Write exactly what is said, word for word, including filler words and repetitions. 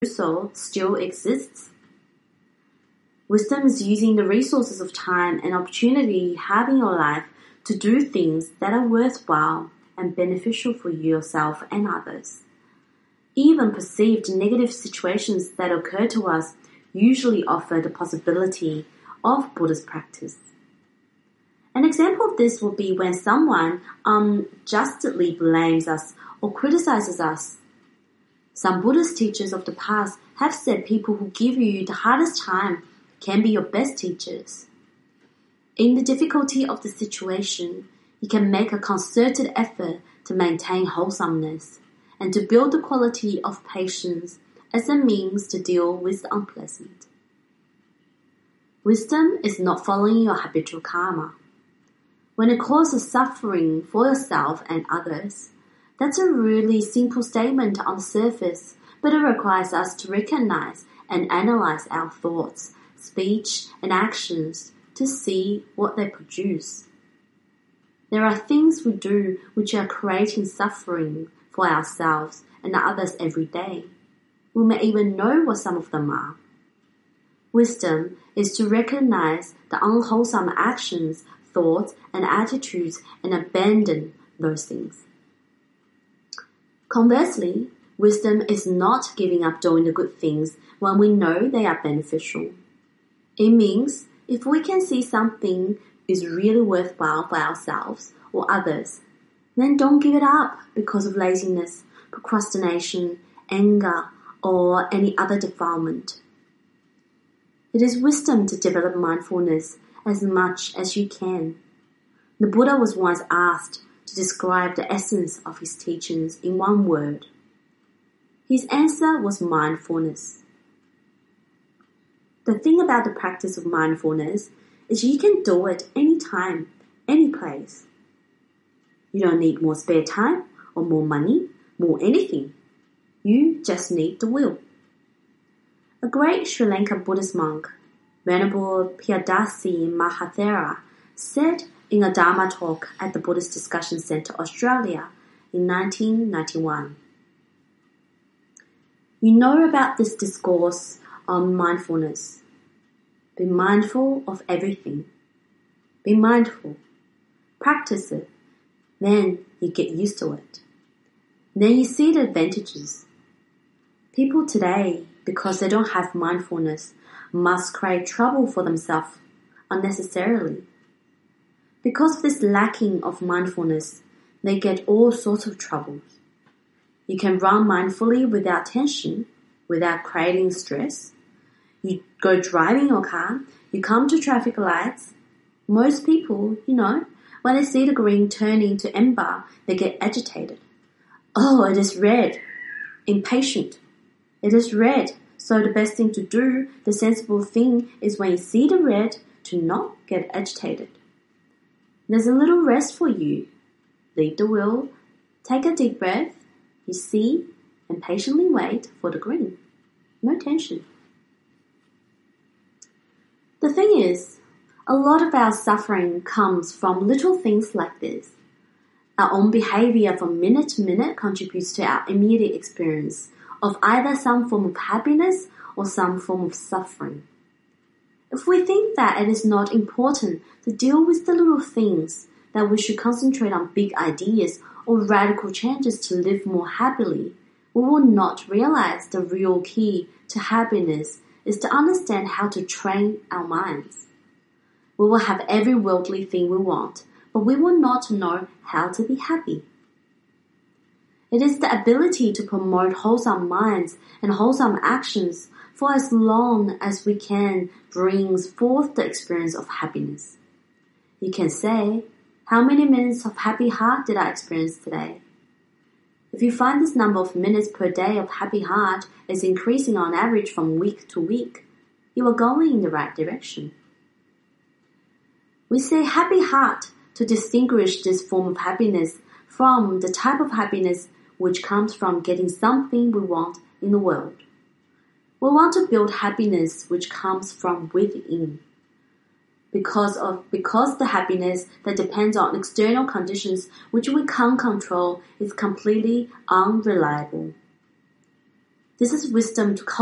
so still exists. Wisdom is using the resources of time and opportunity you have in your life to do things that are worthwhile and beneficial for yourself and others. Even perceived negative situations that occur to us usually offer the possibility of Buddhist practice. An example of this would be when someone unjustly blames us or criticizes us. Some Buddhist teachers of the past have said people who give you the hardest time can be your best teachers. In the difficulty of the situation, you can make a concerted effort to maintain wholesomeness and to build the quality of patience as a means to deal with the unpleasant. Wisdom is not following your habitual karma. When it causes suffering for yourself and others, that's a really simple statement on the surface, but it requires us to recognize and analyze our thoughts, speech, and actions to see what they produce. There are things we do which are creating suffering for ourselves and others every day. We may even know what some of them are. Wisdom is to recognize the unwholesome actions, thoughts, and attitudes and abandon those things. Conversely, wisdom is not giving up doing the good things when we know they are beneficial. It means if we can see something is really worthwhile for ourselves or others, then don't give it up because of laziness, procrastination, anger, or any other defilement. It is wisdom to develop mindfulness as much as you can. The Buddha was once asked to describe the essence of his teachings in one word. His answer was mindfulness. The thing about the practice of mindfulness is you can do it anytime, any place. You don't need more spare time or more money, more anything. You just need the will. A great Sri Lankan Buddhist monk, Venerable Piyadasi Mahathera, said in a Dharma talk at the Buddhist Discussion Centre Australia in nineteen ninety-one. You know about this discourse on mindfulness. Be mindful of everything. Be mindful. Practice it. Then you get used to it. Then you see the advantages. People today, because they don't have mindfulness, must create trouble for themselves unnecessarily. Because of this lacking of mindfulness, they get all sorts of troubles. You can run mindfully without tension, without creating stress. You go driving your car, you come to traffic lights. Most people, you know, when they see the green turning to amber, they get agitated. Oh, it is red. Impatient. It is red. So the best thing to do, the sensible thing, is when you see the red, to not get agitated. There's a little rest for you. Leave the wheel, take a deep breath, you see, and patiently wait for the green. No tension. The thing is, a lot of our suffering comes from little things like this. Our own behavior from minute to minute contributes to our immediate experience of either some form of happiness or some form of suffering. If we think that it is not important to deal with the little things, that we should concentrate on big ideas or radical changes to live more happily, we will not realize the real key to happiness is to understand how to train our minds. We will have every worldly thing we want, but we will not know how to be happy. It is the ability to promote wholesome minds and wholesome actions for as long as we can brings forth the experience of happiness. You can say, how many minutes of happy heart did I experience today? If you find this number of minutes per day of happy heart is increasing on average from week to week, you are going in the right direction. We say happy heart to distinguish this form of happiness from the type of happiness which comes from getting something we want in the world. We want to build happiness which comes from within. Because of because the happiness that depends on external conditions which we can't control is completely unreliable. This is wisdom to